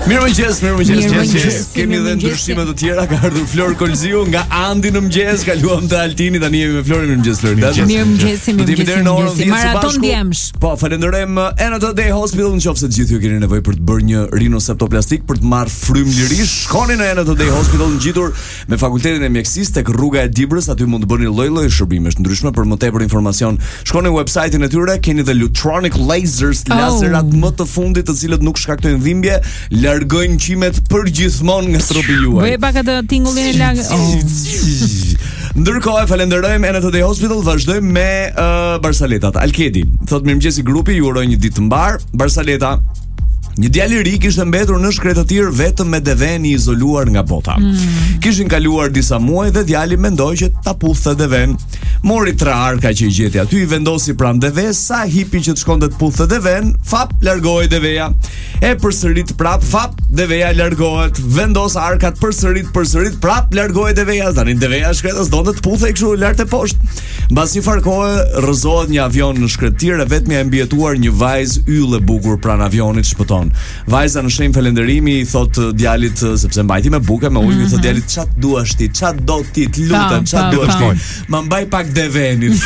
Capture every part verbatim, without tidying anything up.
Mirëmëngjes, mirëmëngjes. Mirëmëngjes. Kemi edhe ndryshime të tjera, ka ardhur Flor Kolziu nga Andi në mëngjes, kaluam te Altini, tani jemi me Florin. Mirëmëngjes Flor. Mirëmëngjes, mirëmëngjes. Maraton djemsh. Po, falenderojmë Another Day Hospital, nëse të gjithë ju keni nevojë për të bërë një rinoseptoplastik për të marrë frymë lirish, shkoni në Another Day Hospital, ngjitur me Fakultetin e Mjekësisë tek rruga e Dibrës, aty mund të bëni lloj-lloj shërbimesh të ndryshme. Për më tepër informacion, shkoni në website-in e tyre, keni dhe Lutronic Lasers, oh. laserat më të fundit, të cilët nuk shkaktojnë dhimbje, largojnë qimet përgjithmonë nga trupi juaj. Bëj pak atë tingullin e lag. Oh. Ndërkohë falenderojmë Another Day Hospital, vazhdojmë me uh, Barsaletat. Alkedi, thot mirëmëngjesi grupi, ju uroj një ditë të mbar. Barsaleta, një djalë i ri kishte mbetur në shkretëtir vetëm me deven i izoluar nga bota. Mm. Kishin kaluar disa muaj dhe djali mendoi që ta puthte deven. Mori tre arka që i gjeti aty, i vendosi pranë deves, sa hipi që të shkonte të puthte deven, fap largohej deveja. E përsërit prap, fap, deveja largohet. Vendos arkat përsërit, përsërit, prap largohej deveja. Tani deveja e shkretës donte të puthej kështu lart e poshtë. Mbas një farë kohe rrëzohet një avion në shkretëtir e vetëm e mbijetuar një vajzë yll e bukur pranë avionit shpëton. Vajza në shenjë falënderimi i thot djalit, sepse mbajti me buke me ujë, i thot djalit çat duash ti, çat do ti, të lutem, çat duash ti. Ma mbaj pak devenit.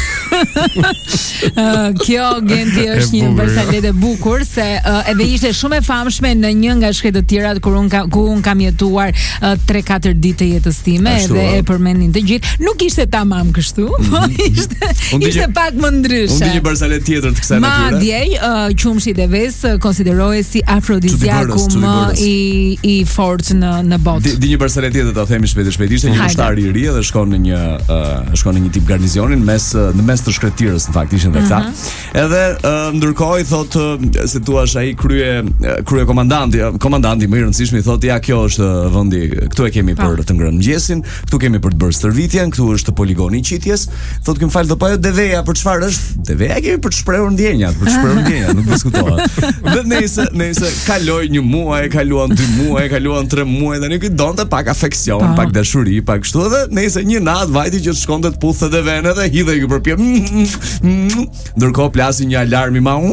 uh, kjo Genti është një Barsalet e bukur, se uh, edhe ishte shumë e famshme në një nga shkretëtirat kur un ka, ku un kam jetuar tre katër ditë të jetës time, edhe e përmendin të gjithë. Nuk ishte tamam kështu, mm-hmm. po ishte ishte dije, pak më ndryshe. Unë di një Barsalet tjetër të kësaj natyre. Madje uh, qumshi i deves konsiderohej si afrodisiaku më i i fortë në në botë. Di, di një Barsalet tjetër, ta themi shpejt e shpejt. Ishte një ushtar i ri dhe shkon në një uh, shkon në një tip garnizonin mes në mes të shkretirës, në fakt ishin dhe këta. Uh-huh. Edhe uh, ndërkohë i thot uh, se thua ai krye uh, krye komandanti, uh, komandanti më i rëndësishëm i thot ja kjo është uh, vendi, këtu e kemi pa. Për të ngrënë mëngjesin, këtu kemi për të bërë stërvitjen, këtu është poligoni i qitjes. Thot kem fal do po deveja për çfarë është? Deveja kemi për të shprehur ndjenjat, për të shprehur ndjenjat, nuk diskutohet. Dhe nëse nëse kaloi një muaj, kaluan dy muaj, kaluan tre muaj, tani ky donte pak afeksion, pa. Pak dashuri, pak kështu, dhe nëse një natë vajti që shkonte të puthte deven edhe hidhej ky përpjek. Ndërkohë plasi një alarm i madh.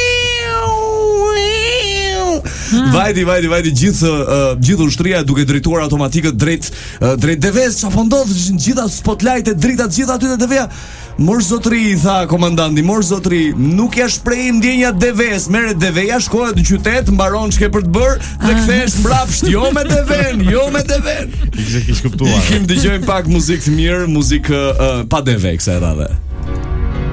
Vajti, vajti, vajti gjithë uh, gjithë ushtria duke drejtuar automatikët drejt uh, drejt deves. Çfarë po ndodh? Gjitha spotlight-et drita të gjitha aty te deveja. Mor zotri, i tha komandanti, mor zotri, nuk ja shpreh ndjenjat deves. Merret deveja, shkohet në qytet, mbaron ç'ke për të bërë dhe kthehesh mbrapsht, jo me deven, jo me deven. Ikse kish kuptuar. Ikim dëgjojmë pak muzikë të mirë, muzikë uh, pa deve kësaj radhe.